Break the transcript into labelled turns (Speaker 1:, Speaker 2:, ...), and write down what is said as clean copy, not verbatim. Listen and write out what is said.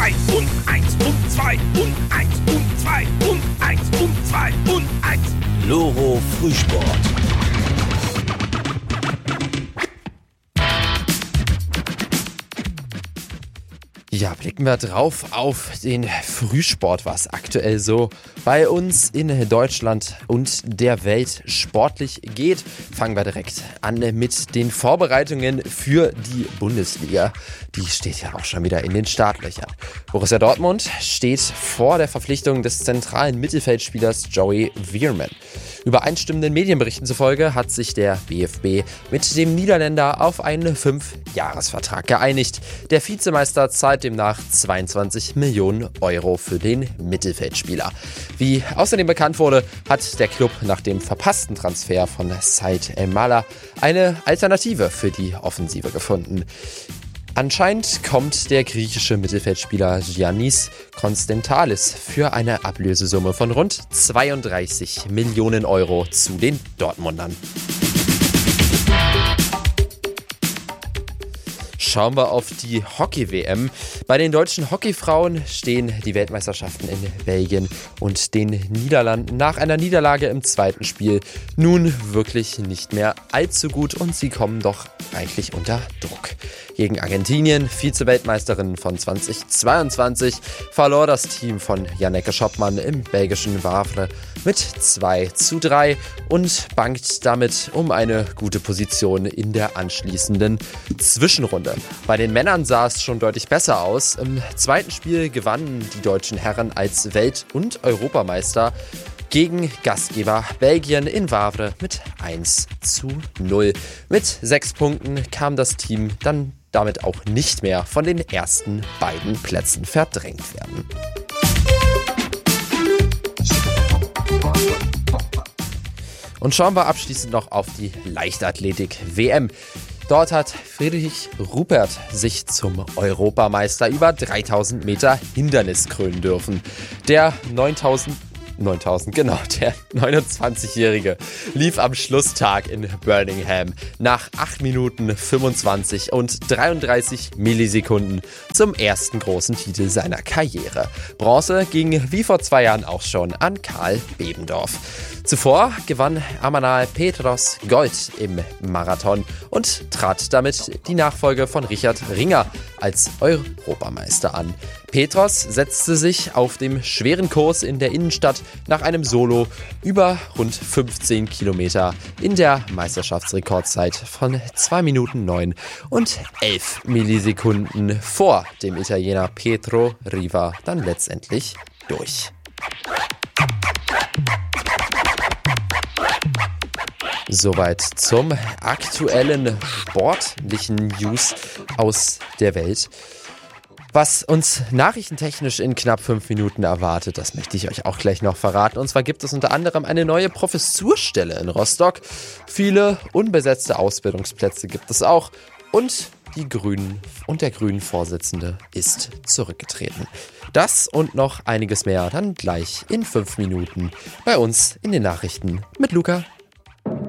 Speaker 1: 2 und 1 und 2 und 1 und 2 und 1 und 2 und 1.
Speaker 2: Loro Frühsport.
Speaker 3: Ja, blicken wir drauf auf den Frühsport, was aktuell so bei uns in Deutschland und der Welt sportlich geht. Fangen wir direkt an mit den Vorbereitungen für die Bundesliga. Die steht ja auch schon wieder in den Startlöchern. Borussia Dortmund steht vor der Verpflichtung des zentralen Mittelfeldspielers Joey Veerman. Übereinstimmenden Medienberichten zufolge hat sich der BFB mit dem Niederländer auf einen 5-Jahres-Vertrag geeinigt. Der Vizemeister zahlt demnach 22 Millionen Euro für den Mittelfeldspieler. Wie außerdem bekannt wurde, hat der Club nach dem verpassten Transfer von Said El-Mala eine Alternative für die Offensive gefunden. Anscheinend kommt der griechische Mittelfeldspieler Giannis Konstantalis für eine Ablösesumme von rund 32 Millionen Euro zu den Dortmundern. Schauen wir auf die Hockey-WM. Bei den deutschen Hockeyfrauen stehen die Weltmeisterschaften in Belgien und den Niederlanden nach einer Niederlage im zweiten Spiel nun wirklich nicht mehr allzu gut und sie kommen doch reichlich unter Druck. Gegen Argentinien, Vize-Weltmeisterin von 2022, verlor das Team von Janneke Schoppmann im belgischen Wavre mit 2:3 und bangt damit um eine gute Position in der anschließenden Zwischenrunde. Bei den Männern sah es schon deutlich besser aus. Im zweiten Spiel gewannen die deutschen Herren als Welt- und Europameister gegen Gastgeber Belgien in Wavre mit 1:0. Mit 6 Punkten kam das Team dann damit auch nicht mehr von den ersten beiden Plätzen verdrängt werden. Und schauen wir abschließend noch auf die Leichtathletik-WM. Dort hat Friedrich Rupert sich zum Europameister über 3000 Meter Hindernis krönen dürfen. Der 29-Jährige lief am Schlusstag in Birmingham nach 8 Minuten 25 und 33 Millisekunden zum ersten großen Titel seiner Karriere. Bronze ging wie vor 2 Jahren auch schon an Karl Bebendorf. Zuvor gewann Amanal Petros Gold im Marathon und trat damit die Nachfolge von Richard Ringer als Europameister an. Petros setzte sich auf dem schweren Kurs in der Innenstadt nach einem Solo über rund 15 Kilometer in der Meisterschaftsrekordzeit von 2 Minuten 9 und 11 Millisekunden vor dem Italiener Pietro Riva dann letztendlich durch. Soweit zum aktuellen sportlichen News aus der Welt. Was uns nachrichtentechnisch in knapp 5 Minuten erwartet, das möchte ich euch auch gleich noch verraten. Und zwar gibt es unter anderem eine neue Professurstelle in Rostock. Viele unbesetzte Ausbildungsplätze gibt es auch. Und die Grünen und der Grünen-Vorsitzende ist zurückgetreten. Das und noch einiges mehr dann gleich in 5 Minuten bei uns in den Nachrichten mit Luca.